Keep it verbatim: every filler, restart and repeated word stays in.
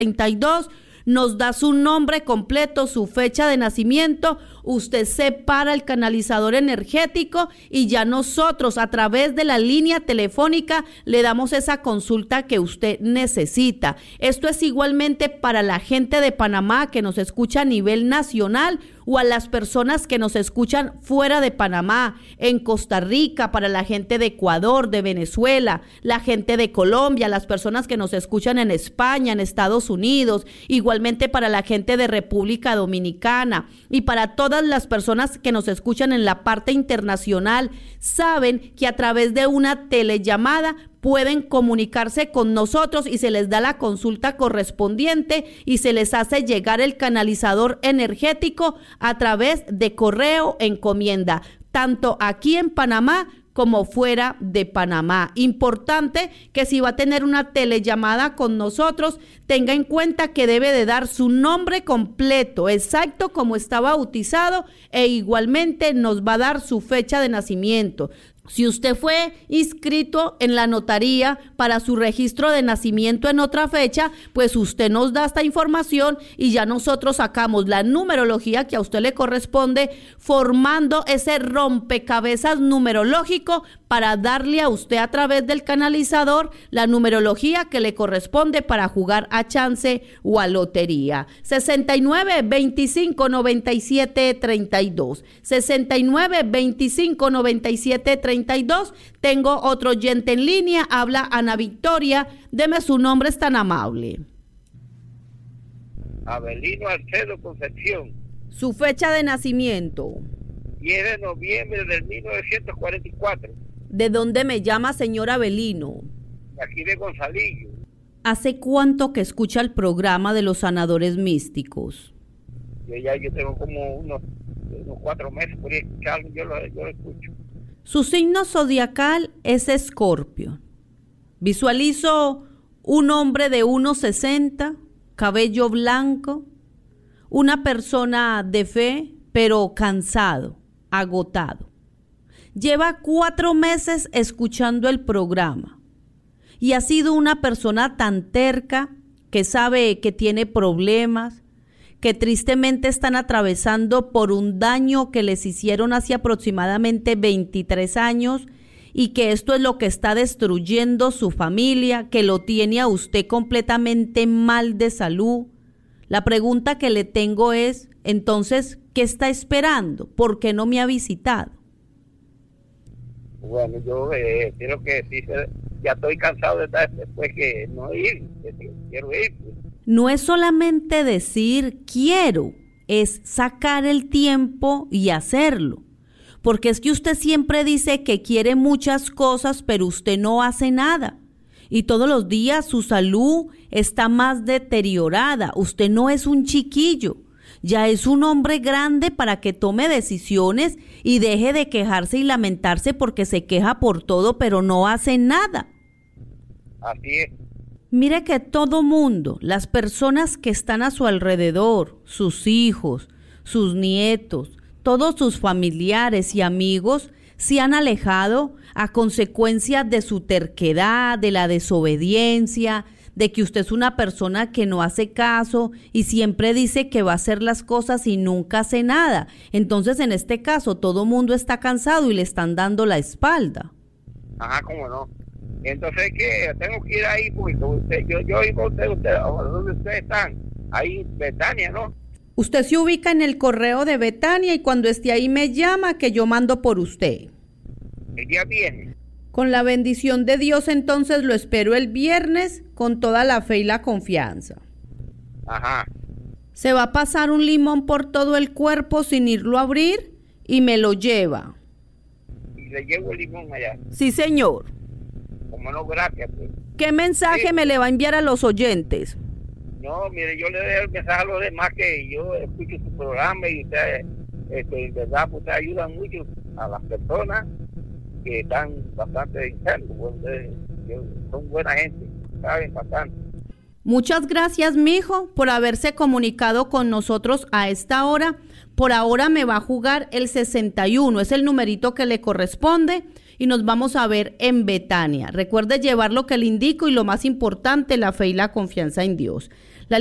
treinta y dos, nos da su nombre completo, su fecha de nacimiento, usted separa el canalizador energético y ya nosotros a través de la línea telefónica le damos esa consulta que usted necesita. Esto es igualmente para la gente de Panamá que nos escucha a nivel nacional o a las personas que nos escuchan fuera de Panamá, en Costa Rica, para la gente de Ecuador, de Venezuela, la gente de Colombia, las personas que nos escuchan en España, en Estados Unidos, igualmente para la gente de República Dominicana y para todas las personas que nos escuchan en la parte internacional. Saben que a través de una telellamada pueden comunicarse con nosotros y se les da la consulta correspondiente y se les hace llegar el canalizador energético a través de correo encomienda, tanto aquí en Panamá como fuera de Panamá. Importante que si va a tener una telellamada con nosotros, tenga en cuenta que debe de dar su nombre completo, exacto como está bautizado, e igualmente nos va a dar su fecha de nacimiento. Si usted fue inscrito en la notaría para su registro de nacimiento en otra fecha, pues usted nos da esta información y ya nosotros sacamos la numerología que a usted le corresponde, formando ese rompecabezas numerológico para darle a usted a través del canalizador la numerología que le corresponde para jugar a chance o a lotería. sesenta y nueve, veinticinco, noventa y siete, treinta y dos. sesenta y nueve, veinticinco, noventa y siete, treinta y dos. Tengo otro oyente en línea, habla Ana Victoria. Deme su nombre, es tan amable. Abelino Alcedo Concepción. Su fecha de nacimiento. diez de noviembre del mil novecientos cuarenta y cuatro. ¿De dónde me llama, señor Abelino? De aquí de Gonzalillo. ¿Hace cuánto que escucha el programa de los sanadores místicos? Yo ya yo tengo como unos, unos cuatro meses por ahí escucharlo, yo lo, yo lo escucho. Su signo zodiacal es Escorpio. Visualizo un hombre de uno sesenta, cabello blanco, una persona de fe, pero cansado, agotado. Lleva cuatro meses escuchando el programa y ha sido una persona tan terca que sabe que tiene problemas, que tristemente están atravesando por un daño que les hicieron hace aproximadamente veintitrés años y que esto es lo que está destruyendo su familia, que lo tiene a usted completamente mal de salud. La pregunta que le tengo es, entonces, ¿qué está esperando? ¿Por qué no me ha visitado? Bueno, yo eh, quiero que sí, ya estoy cansado de estar después que no ir, que quiero ir. Pues. No es solamente decir quiero, es sacar el tiempo y hacerlo. Porque es que usted siempre dice que quiere muchas cosas, pero usted no hace nada. Y todos los días su salud está más deteriorada. Usted no es un chiquillo. Ya es un hombre grande para que tome decisiones y deje de quejarse y lamentarse porque se queja por todo, pero no hace nada. Así es. Mire que todo mundo, las personas que están a su alrededor, sus hijos, sus nietos, todos sus familiares y amigos se han alejado a consecuencia de su terquedad, de la desobediencia, de que usted es una persona que no hace caso y siempre dice que va a hacer las cosas y nunca hace nada. Entonces, en este caso, todo mundo está cansado y le están dando la espalda. Ajá, cómo no. Entonces, ¿qué? Tengo que ir ahí, porque usted, yo, yo oigo usted, usted, ¿dónde ustedes están? Ahí, Betania, ¿no? Usted se ubica en el correo de Betania y cuando esté ahí me llama que yo mando por usted. El día viernes. Con la bendición de Dios, entonces lo espero el viernes con toda la fe y la confianza. Ajá. Se va a pasar un limón por todo el cuerpo sin irlo a abrir y me lo lleva. ¿Y le llevo el limón allá? Sí, señor. Como no, gracias. Pues. ¿Qué mensaje sí. me le va a enviar a los oyentes? No, mire, yo le doy el mensaje a los demás que yo escucho su programa y ustedes, este, en verdad, pues, ustedes ayudan mucho a las personas que están bastante enfermos, pues, ustedes, son buena gente, saben bastante. Muchas gracias, mijo, por haberse comunicado con nosotros a esta hora. Por ahora me va a jugar el sesenta y uno, es el numerito que le corresponde y nos vamos a ver en Betania. Recuerde llevar lo que le indico y lo más importante, la fe y la confianza en Dios.